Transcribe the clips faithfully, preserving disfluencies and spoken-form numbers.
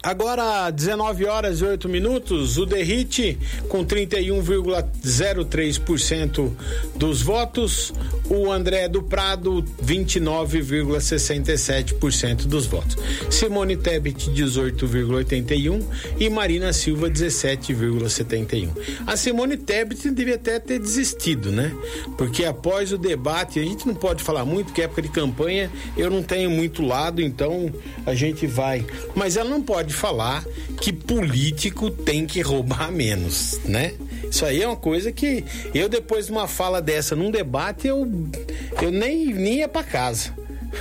Agora, dezenove horas e oito minutos, o Derrite com trinta e um vírgula zero três por cento dos votos, o André do Prado vinte e nove vírgula sessenta e sete por cento dos votos, Simone Tebet dezoito vírgula oitenta e um por cento e Marina Silva dezessete vírgula setenta e um por cento. A Simone Tebet devia até ter desistido, né? Porque após o debate, a gente não pode falar muito, porque é época de campanha, eu não tenho muito lado, então a gente vai, mas ela não pode falar que político tem que roubar menos, né? Isso aí é uma coisa que eu, depois de uma fala dessa num debate, eu, eu nem, nem ia pra casa.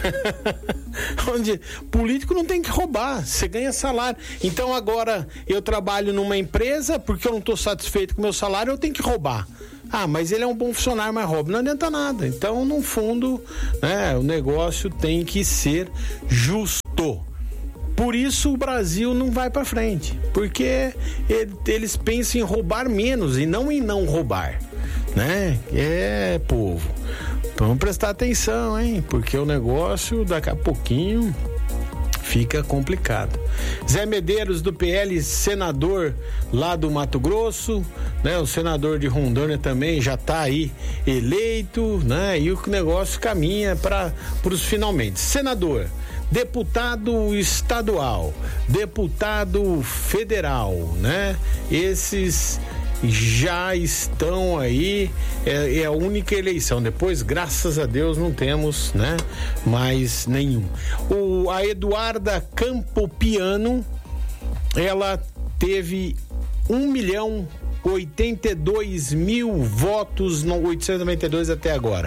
Onde político não tem que roubar, você ganha salário. Então agora eu trabalho numa empresa, porque eu não estou satisfeito com o meu salário, eu tenho que roubar. Ah, mas ele é um bom funcionário, mas rouba. Não adianta nada. Então, no fundo, né, o negócio tem que ser justo. Por isso o Brasil não vai para frente, porque eles pensam em roubar menos e não em não roubar, né? É, povo, vamos prestar atenção, hein? Porque o negócio daqui a pouquinho fica complicado. Zé Medeiros, do P L, senador lá do Mato Grosso, né? O senador de Rondônia também já está aí eleito, né? E o negócio caminha para os finalmente. Senador, deputado estadual, deputado federal, né? Esses já estão aí, é, é a única eleição. Depois, graças a Deus, não temos, né, mais nenhum. O, a Eduarda Campopiano, ela teve um milhão oitenta e dois mil votos, no oitocentos e noventa e dois até agora.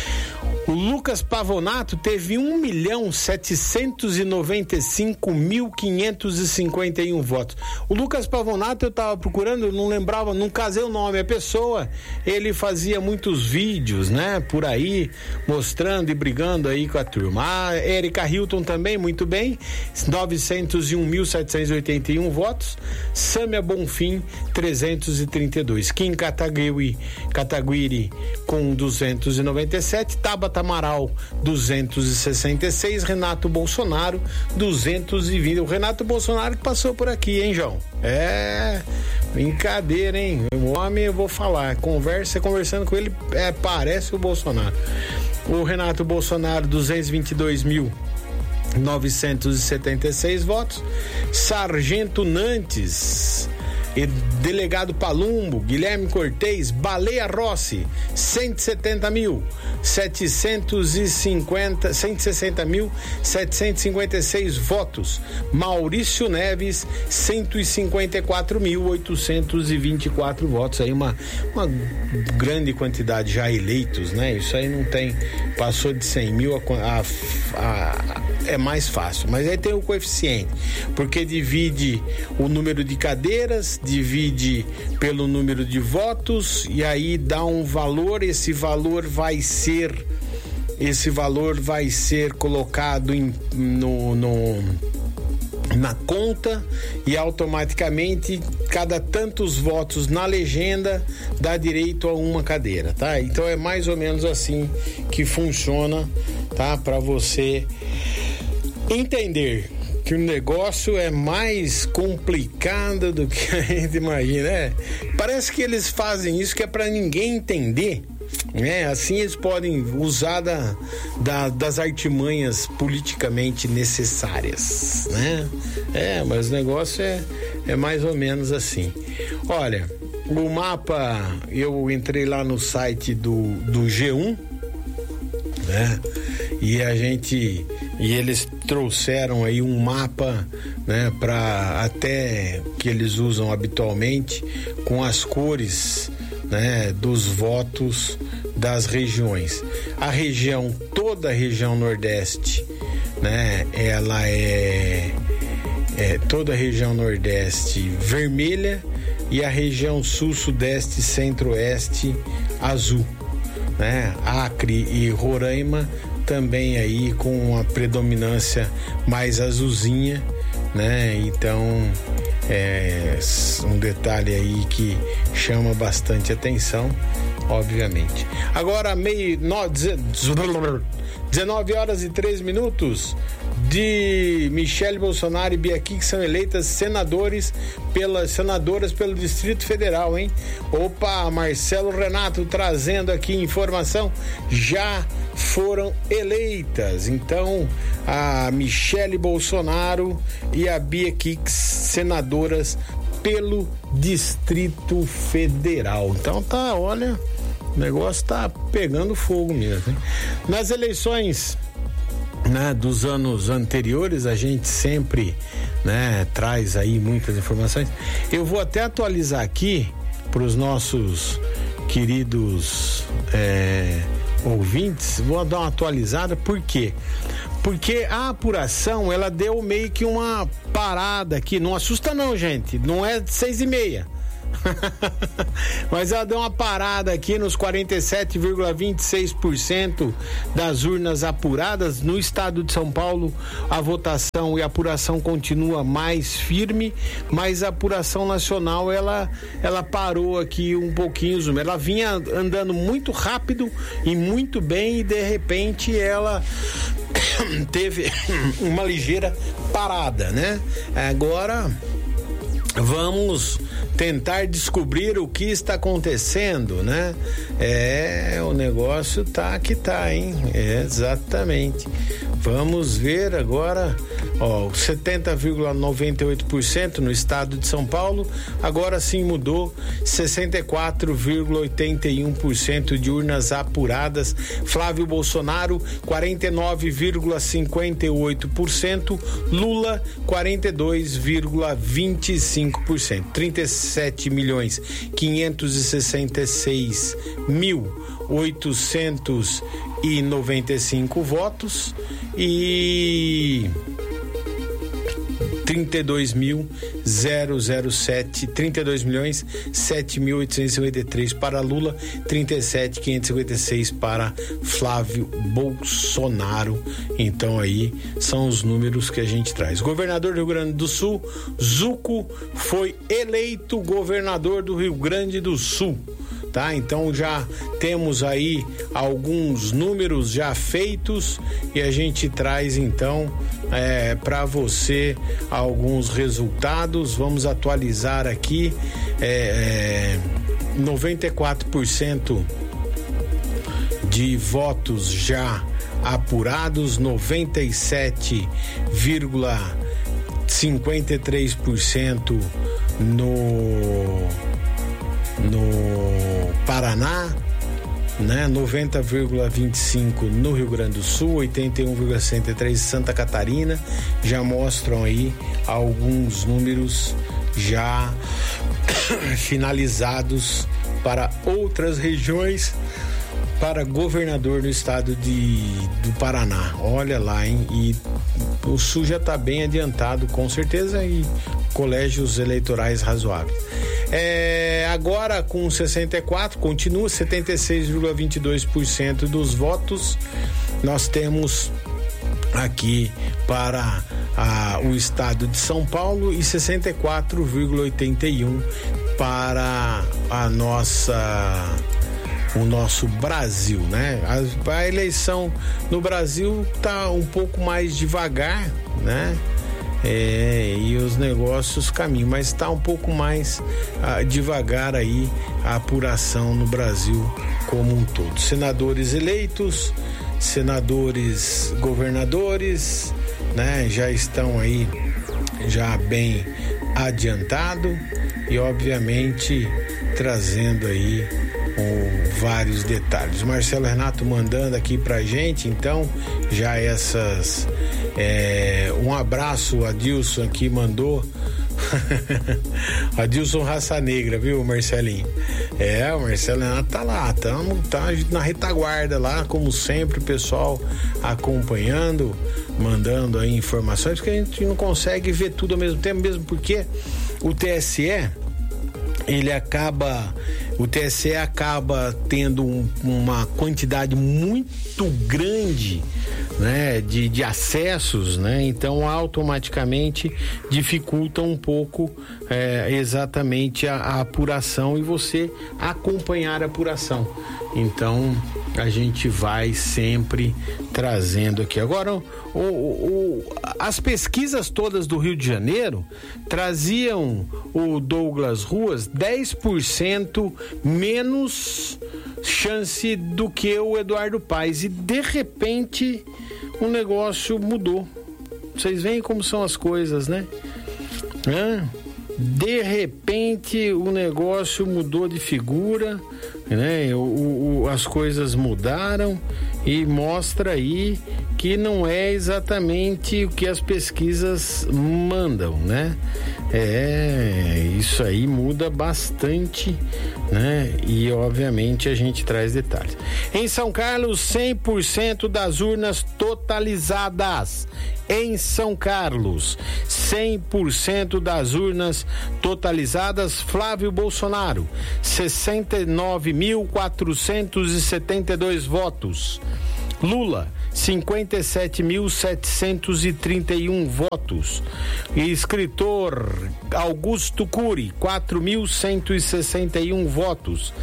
O Lucas Pavonato teve um milhão setecentos e noventa e cinco mil quinhentos e cinquenta e um votos. O Lucas Pavonato, eu estava procurando, eu não lembrava, não casei o nome, a pessoa, ele fazia muitos vídeos, né, por aí, mostrando e brigando aí com a turma. A Érica Hilton também, muito bem, novecentos e um mil setecentos e oitenta e um votos. Sâmia Bonfim, trezentos e trinta e dois. Kim Kataguiri, Kataguiri com duzentos e noventa e sete. Tabata Amaral, duzentos e sessenta e seis. Renato Bolsonaro, duzentos e vinte. O Renato Bolsonaro que passou por aqui, hein, João? É, brincadeira, hein? O homem, eu vou falar, conversa, conversando com ele, é, parece o Bolsonaro. O Renato Bolsonaro, duzentos e vinte e dois mil novecentos e setenta e seis votos. Sargento Nantes, e delegado Palumbo, Guilherme Cortez, Baleia Rossi, cento e setenta mil setecentos e cinquenta, cento e sessenta mil setecentos e cinquenta e seis votos. Maurício Neves, cento e cinquenta e quatro mil oitocentos e vinte e quatro votos. Aí uma, uma grande quantidade já eleitos, né? Isso aí não tem, passou de cem mil, a, a, a, é mais fácil, mas aí tem o coeficiente, porque divide o número de cadeiras, divide pelo número de votos e aí dá um valor. Esse valor vai ser esse valor vai ser colocado em, no, no, na conta e automaticamente cada tantos votos na legenda dá direito a uma cadeira, tá? Então é mais ou menos assim que funciona, tá? Para você entender que o negócio é mais complicado do que a gente imagina, né? Parece que eles fazem isso que é para ninguém entender, né? Assim eles podem usar da, da, das artimanhas politicamente necessárias, né? É, mas o negócio é, é mais ou menos assim. Olha, o mapa, eu entrei lá no site do, do G um, né? E a gente... E eles trouxeram aí um mapa, né, para até que eles usam habitualmente, com as cores, né, dos votos das regiões. A região, toda a região Nordeste, né, ela é, é toda a região Nordeste vermelha e a região Sul, Sudeste, Centro-Oeste azul, né? Acre e Roraima também aí com a predominância mais azulzinha, né? Então é um detalhe aí que chama bastante atenção, obviamente. Agora meio no, dezenove horas e três minutos. de Michele Bolsonaro e Bia Kicis são eleitas senadores pelas senadoras pelo Distrito Federal, hein? Opa, Marcelo Renato trazendo aqui informação, já foram eleitas. Então, a Michele Bolsonaro e a Bia Kicis, senadoras pelo Distrito Federal. Então tá, olha, o negócio tá pegando fogo mesmo, hein? Nas eleições, né, dos anos anteriores, a gente sempre, né, traz aí muitas informações. Eu vou até atualizar aqui para os nossos queridos é, ouvintes, vou dar uma atualizada, por quê? Porque a apuração, ela deu meio que uma parada aqui, não assusta não, gente, não é seis e meia. Mas ela deu uma parada aqui nos quarenta e sete vírgula vinte e seis por cento das urnas apuradas. No estado de São Paulo, a votação e a apuração continua mais firme, mas a apuração nacional, ela, ela parou aqui um pouquinho. Ela vinha andando muito rápido e muito bem, e de repente ela teve uma ligeira parada, né? Agora vamos tentar descobrir o que está acontecendo, né? É, o negócio tá que tá, hein? É, exatamente. Vamos ver agora, ó, setenta vírgula noventa e oito por cento no estado de São Paulo, agora sim mudou, sessenta e quatro vírgula oitenta e um por cento de urnas apuradas. Flávio Bolsonaro, quarenta e nove vírgula cinquenta e oito por cento, Lula, quarenta e dois vírgula vinte e cinco por cento. trinta e sete milhões quinhentos e sessenta e seis mil oitocentos e noventa e cinco votos e trinta e dois mil zero zero sete, trinta e dois milhões sete mil oitocentos e cinquenta e três para Lula, trinta e sete mil quinhentos e cinquenta e seis para Flávio Bolsonaro. Então aí são os números que a gente traz. Governador do Rio Grande do Sul, Zuco, foi eleito governador do Rio Grande do Sul. Tá? Então já temos aí alguns números já feitos e a gente traz então é, para você alguns resultados. Vamos atualizar aqui, é, é, noventa e quatro por cento de votos já apurados, noventa e sete vírgula cinquenta e três por cento no no Paraná, né? noventa vírgula vinte e cinco no Rio Grande do Sul, oitenta e um vírgula sessenta e três em Santa Catarina. Já mostram aí alguns números já finalizados para outras regiões, para governador no estado de, do Paraná. Olha lá, hein? E o Sul já está bem adiantado, com certeza, e colégios eleitorais razoáveis. É, agora com sessenta e quatro, continua setenta e seis vírgula vinte e dois por cento dos votos. Nós temos aqui para a, o estado de São Paulo e sessenta e quatro vírgula oitenta e um por cento para a nossa o nosso Brasil, né? A, a eleição no Brasil tá um pouco mais devagar, né? É, e os negócios caminham, mas está um pouco mais ah, devagar aí a apuração no Brasil como um todo. Senadores eleitos, senadores governadores, né, já estão aí já bem adiantado e obviamente trazendo aí um, vários detalhes. Marcelo Renato mandando aqui pra gente, então já essas é, um abraço, Adilson aqui mandou Adilson Raça Negra, viu, Marcelinho? É, o Marcelo Renato tá lá, tamo, tá na retaguarda lá, como sempre, o pessoal acompanhando, mandando aí informações, porque a gente não consegue ver tudo ao mesmo tempo, mesmo porque o T S E, ele acaba, o T S E acaba tendo um, uma quantidade muito grande, né, de, de acessos, né, então automaticamente dificulta um pouco é, exatamente a, a apuração e você acompanhar a apuração. Então a gente vai sempre trazendo aqui. Agora, o, o, o, as pesquisas todas do Rio de Janeiro traziam o Douglas Ruas dez por cento menos chance do que o Eduardo Paes, e de repente o negócio mudou. Vocês veem como são as coisas, né? Hã? De repente o negócio mudou de figura, né? O, o, as coisas mudaram e mostra aí que não é exatamente o que as pesquisas mandam, né? É, isso aí muda bastante, né? E obviamente a gente traz detalhes. Em São Carlos, cem por cento das urnas totalizadas. Em São Carlos, cem por cento das urnas totalizadas. Flávio Bolsonaro, sessenta e nove mil quatrocentos e setenta e dois votos. Lula, cinquenta e sete mil setecentos e trinta e um votos. E escritor Augusto Cury, quatro mil cento e sessenta e um votos.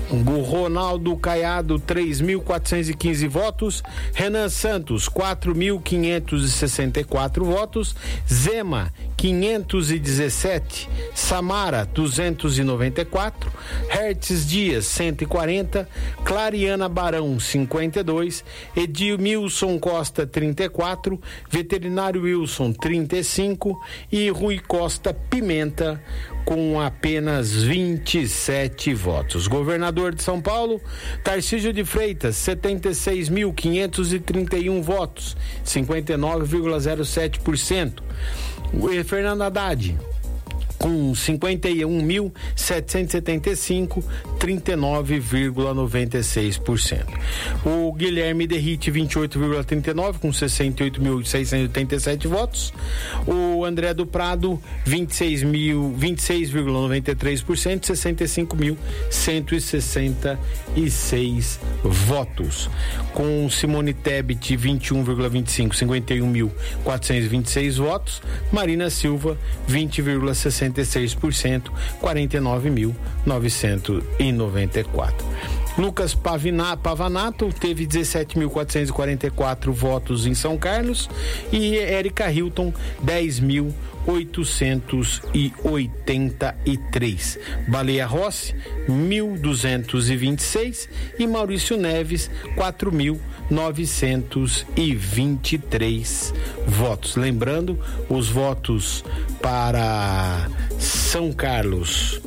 O Ronaldo Caiado, três mil quatrocentos e quinze votos. Renan Santos, quatro mil quinhentos e sessenta e quatro votos. Zema, quinhentos e dezessete. Samara, duzentos e noventa e quatro. Hertz Dias, cento e quarenta. Clariana Barão, cinquenta e dois. Edilmilson Costa, trinta e quatro. Veterinário Wilson, trinta e cinco. E Rui Costa Pimenta, com apenas vinte e sete votos. Governador de São Paulo, Tarcísio de Freitas, setenta e seis mil quinhentos e trinta e um votos, cinquenta e nove vírgula zero sete por cento. Fernando Haddad, com cinquenta e um mil setecentos e setenta e cinco, trinta e nove vírgula noventa e seis por cento. O Guilherme Derrite, vinte e oito vírgula trinta e nove, com sessenta e oito mil seiscentos e oitenta e sete votos. O André do Prado, vinte e seis mil, vinte e seis vírgula noventa e três por cento, sessenta e cinco mil cento e sessenta e seis votos. Com Simone Tebet, vinte e um vírgula vinte e cinco, cinquenta e um mil quatrocentos e vinte e seis votos. Marina Silva, vinte vírgula sessenta e seis por cento, quarenta e nove mil novecentos e noventa e quatro. Lucas Pavanato teve dezessete mil quatrocentos e quarenta e quatro votos em São Carlos, e Érica Hilton, dez mil oitocentos e oitenta e três. Baleia Rossi, mil duzentos e vinte e seis, e Maurício Neves, quatro mil novecentos e vinte e três votos. Lembrando, os votos para São Carlos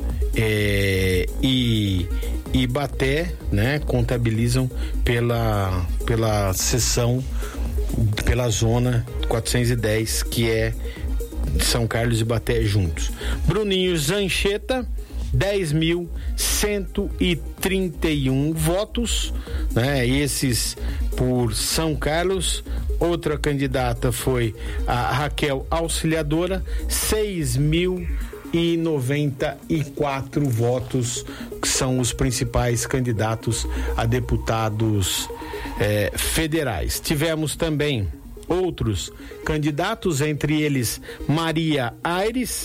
é, e Ibaté, né, contabilizam pela, pela seção, pela zona quatrocentos e dez, que é São Carlos e Ibaté juntos. Bruninho Zancheta, dez mil cento e trinta e um votos, né? Esses por São Carlos. Outra candidata foi a Raquel Auxiliadora, seis mil e noventa e quatro votos, que são os principais candidatos a deputados eh, federais. Tivemos também outros candidatos, entre eles Maria Aires.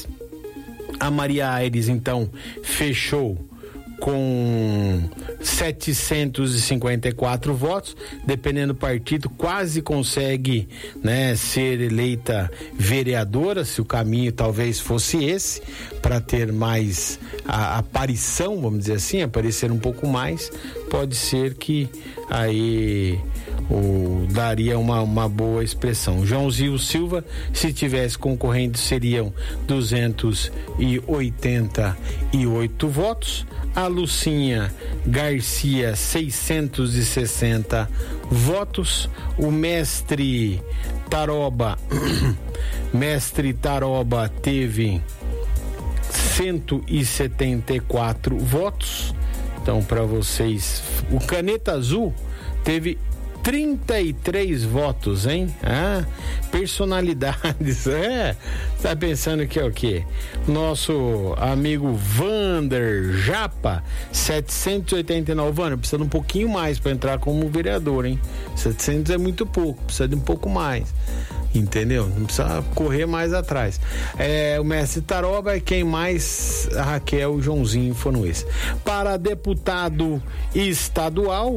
A Maria Aires, então, fechou com setecentos e cinquenta e quatro votos, dependendo do partido, quase consegue, né, ser eleita vereadora, se o caminho talvez fosse esse, para ter mais a, aparição, vamos dizer assim, aparecer um pouco mais, pode ser que aí o, daria uma, uma boa expressão. Joãozinho Silva, se tivesse concorrendo, seriam duzentos e oitenta e oito votos. A Lucinha Garcia, seiscentos e sessenta votos. O mestre Taroba, mestre Taroba teve cento e setenta e quatro votos. Então, para vocês, o Caneta Azul teve trinta e três votos, hein? Ah, personalidades, é? Tá pensando que é o quê? Nosso amigo Vander Japa, setecentos e oitenta e nove. Vander, precisa de um pouquinho mais para entrar como vereador, hein? setecentos é muito pouco, precisa de um pouco mais. Entendeu? Não precisa correr mais atrás. É, o mestre Taroba é quem mais, a Raquel e o Joãozinho foram esses. Para deputado estadual,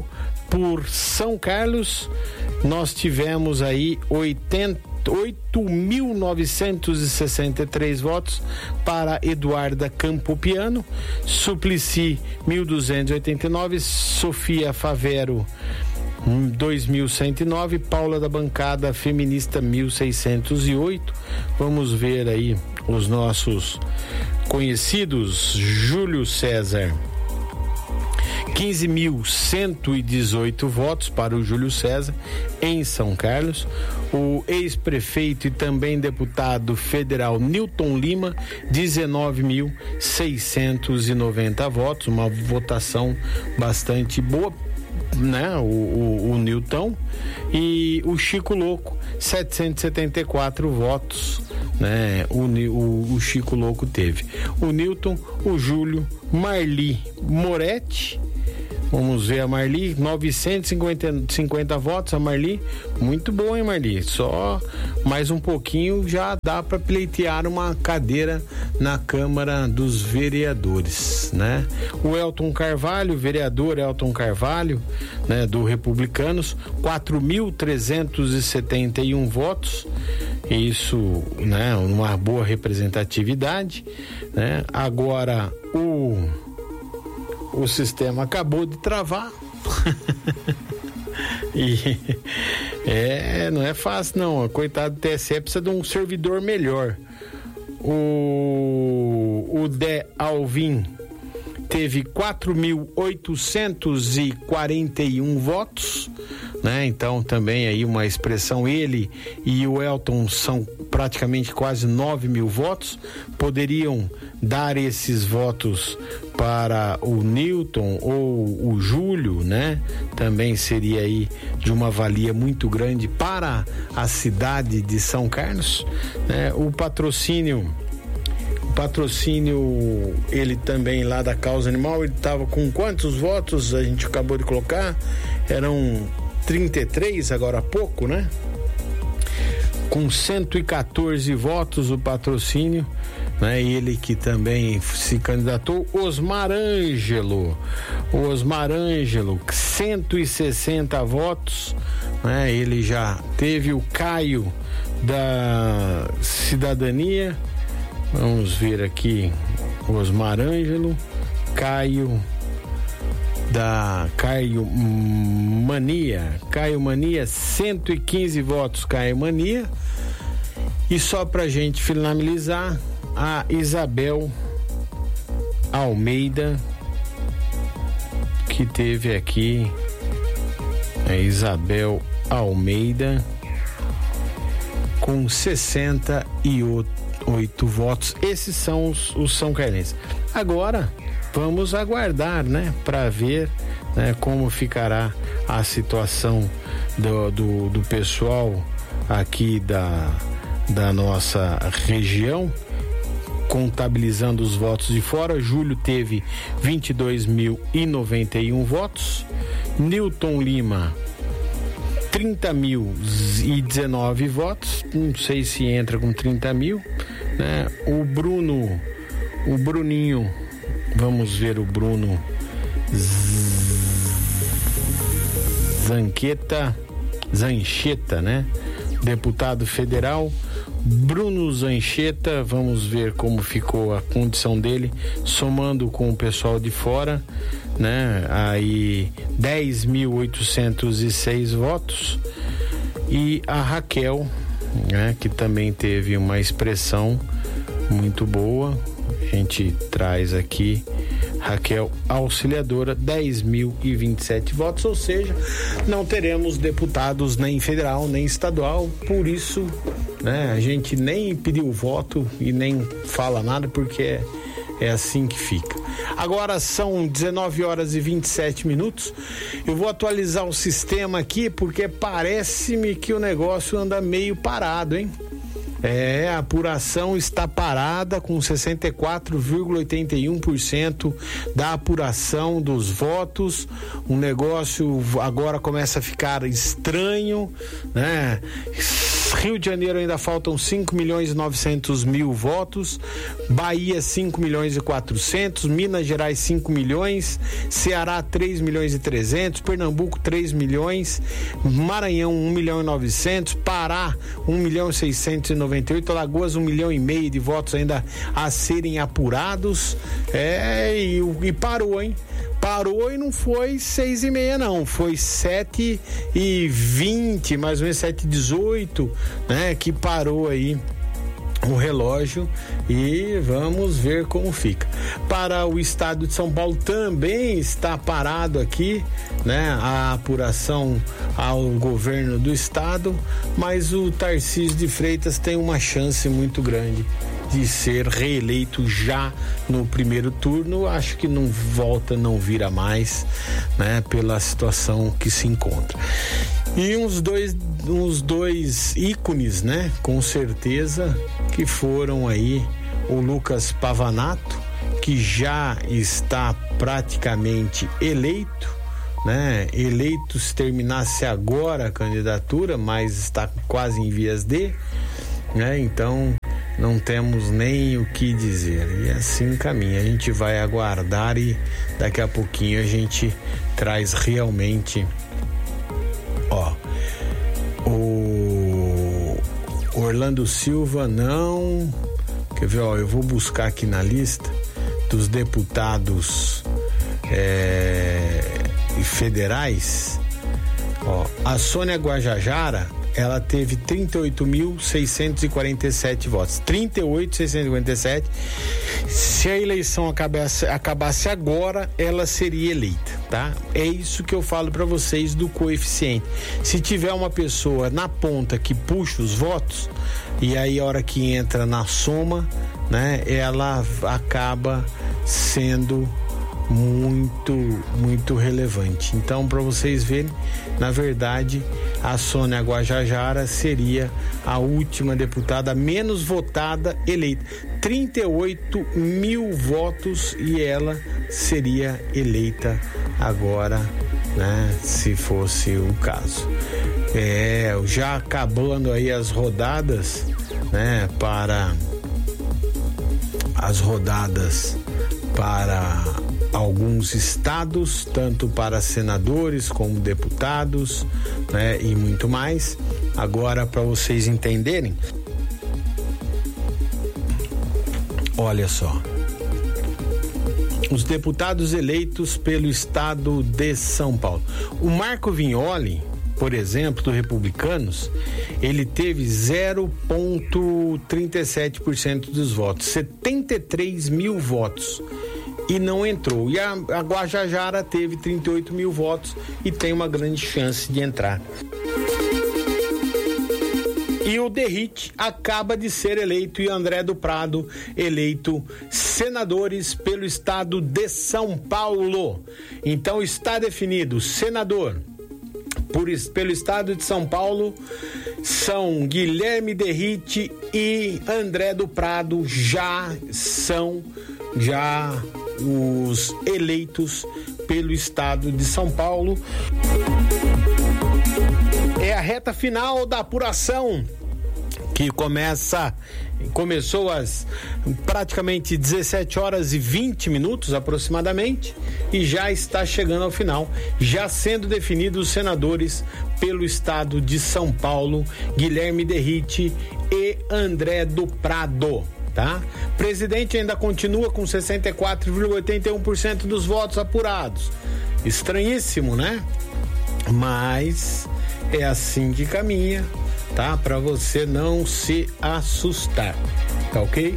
Por São Carlos, nós tivemos aí oito mil novecentos e sessenta e três votos para Eduarda Campopiano, Suplicy mil duzentos e oitenta e nove, Sofia Favero dois mil cento e nove, Paula da Bancada Feminista mil seiscentos e oito. Vamos ver aí os nossos conhecidos. Júlio César, quinze mil cento e dezoito votos para o Júlio César em São Carlos. O ex-prefeito e também deputado federal Newton Lima, dezenove mil seiscentos e noventa votos, uma votação bastante boa, né? O, o, o Newton. E o Chico Louco, setecentos e setenta e quatro votos, né? O, o, o Chico Louco teve. O Newton, o Júlio, Marli Moretti. Vamos ver a Marli, novecentos e cinquenta votos, a Marli, muito boa, hein, Marli? Só mais um pouquinho já dá para pleitear uma cadeira na Câmara dos Vereadores, né? O Elton Carvalho, vereador Elton Carvalho, né, do Republicanos, quatro mil trezentos e setenta e um votos, isso, né, uma boa representatividade, né? Agora o O sistema acabou de travar. E é, não é fácil não. Coitado do T S E, precisa de um servidor melhor. O, o Dé Alvim teve quatro mil oitocentos e quarenta e um votos, né? Então também aí uma expressão, ele e o Elton são praticamente quase nove mil votos, poderiam dar esses votos para o Newton ou o Júlio, né? Também seria aí de uma valia muito grande para a cidade de São Carlos, né? O patrocínio o patrocínio, ele também lá da Causa Animal, ele estava com quantos votos? A gente acabou de colocar, eram trinta e três agora há pouco, né? Com cento e quatorze votos o patrocínio, né? Ele que também se candidatou. Osmar Ângelo, Osmar Ângelo, cento e sessenta votos, né? Ele já teve. O Caio da Cidadania, vamos ver aqui, Osmar Ângelo, Caio da Caio Mania, Caio Mania, cento e quinze votos, Caio Mania. E só pra gente finalizar, a Isabel Almeida, que teve aqui, a Isabel Almeida com sessenta e oito votos. Esses são os, os são carlenses. Agora vamos aguardar, né, para ver, né, como ficará a situação do, do, do pessoal aqui da, da nossa região, contabilizando os votos de fora. Júlio teve vinte e dois mil e noventa e um votos, Newton Lima trinta mil e dezenove votos, não sei se entra com trinta mil, né? O Bruno, o Bruninho, vamos ver o Bruno Zanqueta, Zancheta, né? Deputado federal, Bruno Zancheta, vamos ver como ficou a condição dele, somando com o pessoal de fora, né? Aí dez mil oitocentos e seis votos. E a Raquel, né, que também teve uma expressão muito boa, a gente traz aqui Raquel Auxiliadora, dez mil e vinte e sete votos, ou seja, não teremos deputados nem federal nem estadual, por isso, né, a gente nem pediu voto e nem fala nada, porque é, é assim que fica. Agora são dezenove horas e vinte e sete minutos. Eu vou atualizar o sistema aqui porque parece-me que o negócio anda meio parado, hein? É, a apuração está parada com sessenta e quatro vírgula oitenta e um por cento da apuração dos votos. O negócio agora começa a ficar estranho, né? Rio de Janeiro ainda faltam cinco milhões e novecentos mil votos, Bahia cinco milhões e quatrocentos, Minas Gerais cinco milhões, Ceará três milhões e trezentos, Pernambuco três milhões, Maranhão um milhão e novecentos, Pará um milhão e seiscentos e noventa e oito, Alagoas um milhão e meio de votos ainda a serem apurados. É, e, e parou, hein? Parou e não foi seis e meia não, foi sete e vinte, mais ou menos sete e dezoito, né? Que parou aí o relógio e vamos ver como fica. Para o estado de São Paulo também está parado aqui, né? A apuração ao governo do estado, mas o Tarcísio de Freitas tem uma chance muito grande de ser reeleito já no primeiro turno. Acho que não volta, não vira mais, né? Pela situação que se encontra. E uns dois, uns dois ícones, né? Com certeza, que foram aí o Lucas Pavanato, que já está praticamente eleito, né? Eleito se terminasse agora a candidatura, mas está quase em vias de, né? Então não temos nem o que dizer. E assim caminha. A gente vai aguardar e daqui a pouquinho a gente traz realmente. Ó, o Orlando Silva não. Quer ver? Ó, eu vou buscar aqui na lista dos deputados é, federais. Ó, a Sônia Guajajara, ela teve trinta e oito mil seiscentos e quarenta e sete votos. trinta e oito mil seiscentos e quarenta e sete. Se a eleição acabasse, acabasse agora, ela seria eleita, tá? É isso que eu falo para vocês do coeficiente. Se tiver uma pessoa na ponta que puxa os votos, e aí a hora que entra na soma, né, ela acaba sendo muito, muito relevante. Então, para vocês verem, na verdade, a Sônia Guajajara seria a última deputada menos votada eleita. trinta e oito mil votos e ela seria eleita agora, né? Se fosse o caso. É, já acabando aí as rodadas, né? Para as rodadas para alguns estados, tanto para senadores como deputados, né, e muito mais. Agora, para vocês entenderem, olha só, os deputados eleitos pelo estado de São Paulo. O Marco Vignoli, por exemplo, do Republicanos, ele teve zero vírgula trinta e sete por cento dos votos, setenta e três mil votos, e não entrou. E a, a Guajajara teve trinta e oito mil votos e tem uma grande chance de entrar. E o Derrite acaba de ser eleito, e André do Prado eleito senadores pelo estado de São Paulo. Então está definido, senador por, pelo estado de São Paulo são Guilherme Derrite e André do Prado, já são já os eleitos pelo estado de São Paulo. É a reta final da apuração, que começa, começou às praticamente dezessete horas e vinte minutos aproximadamente, e já está chegando ao final, já sendo definidos os senadores pelo estado de São Paulo, Guilherme Derrite e André do Prado. Tá? Presidente ainda continua com sessenta e quatro vírgula oitenta e um por cento dos votos apurados. Estranhíssimo, né? Mas é assim que caminha, tá? Para você não se assustar, tá ok?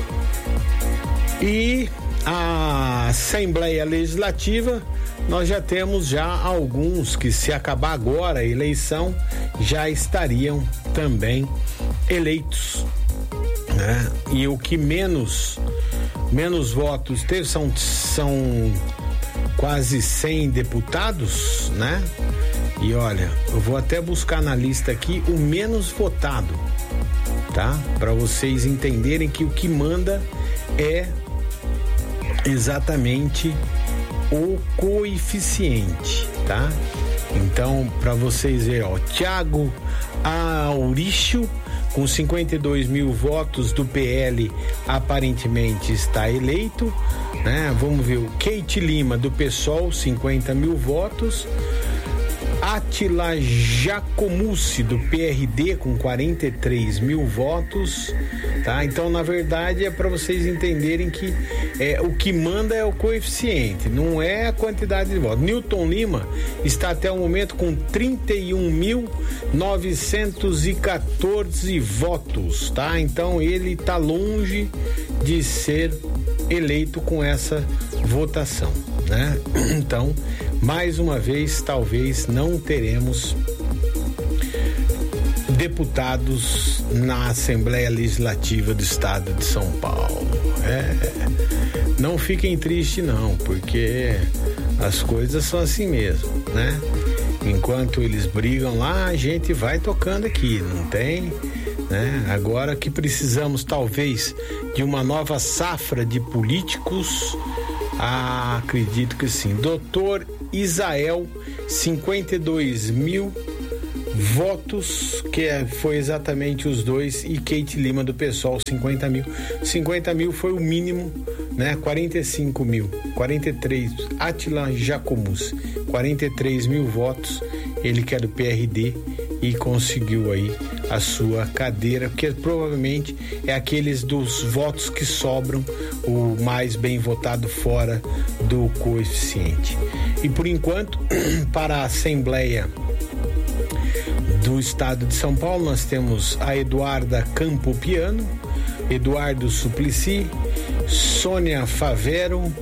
E a Assembleia Legislativa, nós já temos já alguns que, se acabar agora a eleição, já estariam também eleitos, né? E o que menos menos votos teve são, são quase cem deputados, né? E olha, eu vou até buscar na lista aqui o menos votado, tá? Para vocês entenderem que o que manda é exatamente o coeficiente, tá? Então, para vocês verem, ó, Thiago Auricho, com cinquenta e dois mil votos do P L, aparentemente está eleito, né? Vamos ver o Keiti Lima, do PSOL, cinquenta mil votos. Átila Jacomussi, do P R D, com quarenta e três mil votos, tá? Então, na verdade, é para vocês entenderem que é, o que manda é o coeficiente, não é a quantidade de votos. Newton Lima está até o momento com trinta e um mil novecentos e quatorze votos, tá? Então, ele está longe de ser eleito com essa votação, né? Então, mais uma vez, talvez não teremos deputados na Assembleia Legislativa do Estado de São Paulo. É, não fiquem tristes não, porque as coisas são assim mesmo, né? Enquanto eles brigam lá, a gente vai tocando aqui, não tem, né? Agora que precisamos talvez de uma nova safra de políticos, ah, acredito que sim. Doutor Isael, cinquenta e dois mil votos, que foi exatamente os dois, e Keiti Lima do PSOL, cinquenta mil. cinquenta mil foi o mínimo, né? quarenta e cinco mil, quarenta e três. Átila Jacomussi, quarenta e três mil votos, ele que é do P R D e conseguiu aí a sua cadeira, porque provavelmente é aqueles dos votos que sobram, o mais bem votado fora do coeficiente. E por enquanto, para a Assembleia do Estado de São Paulo, nós temos a Eduarda Campopiano, Eduardo Suplicy, Sônia Favero,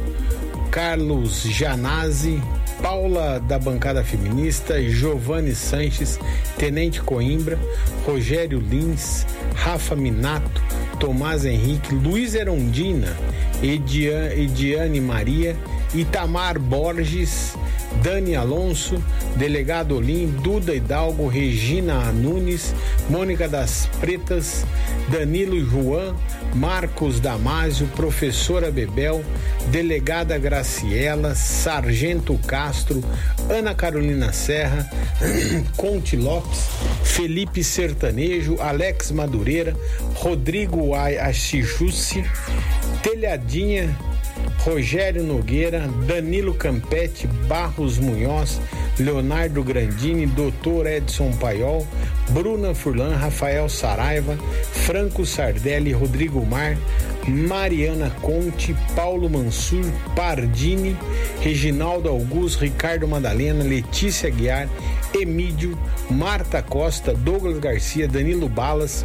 Carlos Janazzi, Paula da bancada feminista, Giovanni Sanches, Tenente Coimbra, Rogério Lins, Rafa Minato, Tomás Henrique, Luiz Erondina, Ediane, Ediane Maria, Itamar Borges, Dani Alonso, Delegado Olim, Duda Hidalgo, Regina Nunes, Mônica das Pretas, Danilo Juan, Marcos Damásio, Professora Bebel, Delegada Graciela, Sargento Castro, Ana Carolina Serra, Conte Lopes, Felipe Sertanejo, Alex Madureira, Rodrigo Achichussi, Telhadinha, Rogério Nogueira, Danilo Campete, Barros Munhoz, Leonardo Grandini, doutor Edson Paiol, Bruna Furlan, Rafael Saraiva, Franco Sardelli, Rodrigo Mar, Mariana Conte, Paulo Mansur, Pardini, Reginaldo Augusto, Ricardo Madalena, Letícia Guiar, Emídio, Marta Costa, Douglas Garcia, Danilo Balas,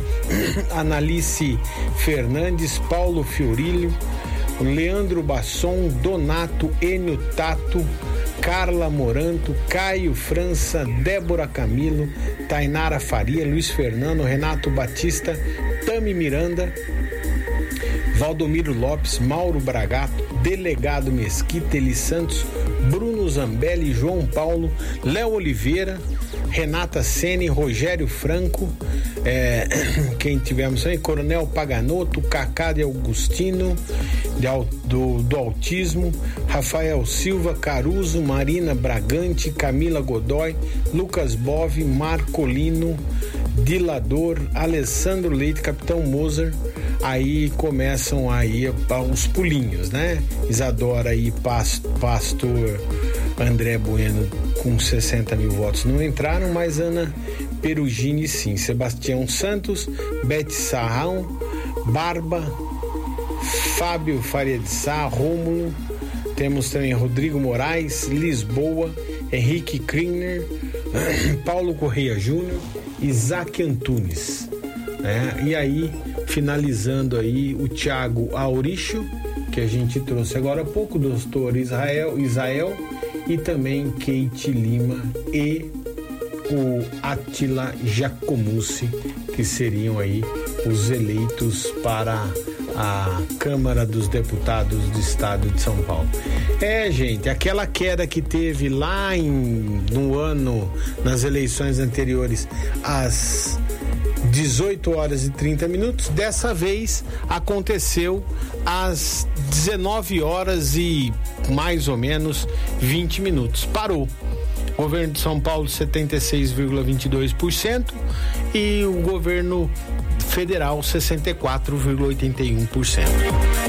Analice Fernandes, Paulo Fiorilho, Leandro Basson, Donato, Enio Tato, Carla Moranto, Caio França, Débora Camilo, Tainara Faria, Luiz Fernando, Renato Batista, Tami Miranda, Valdomiro Lopes, Mauro Bragato, Delegado Mesquita, Eli Santos, Bruno Zambelli, João Paulo, Léo Oliveira, Renata Sene, Rogério Franco, é, quem tivemos aí, Coronel Paganotto, Cacá de Augustino, de, do, do Autismo, Rafael Silva, Caruso, Marina Bragante, Camila Godoy, Lucas Bove, Marcolino, Dilador, Alessandro Leite, Capitão Mozart. Aí começam aí os pulinhos, né? Isadora e Pastor André Bueno com sessenta mil votos não entraram, mas Ana Perugini sim. Sebastião Santos, Bete Sarrão, Barba, Fábio Faria de Sá, Rômulo, temos também Rodrigo Moraes, Lisboa, Henrique Krigner, Paulo Correia Júnior, Isaac Antunes, né? E aí, finalizando aí, o Thiago Auricho, que a gente trouxe agora há pouco, doutor Israel, Israel e também Keiti Lima e o Átila Jacomussi, que seriam aí os eleitos para a Câmara dos Deputados do Estado de São Paulo. É, gente, aquela queda que teve lá em, no ano, nas eleições anteriores, às dezoito horas e trinta minutos, dessa vez aconteceu às dezenove horas e mais ou menos vinte minutos. Parou. Governo de São Paulo setenta e seis vírgula vinte e dois por cento e o governo federal sessenta e quatro vírgula oitenta e um por cento.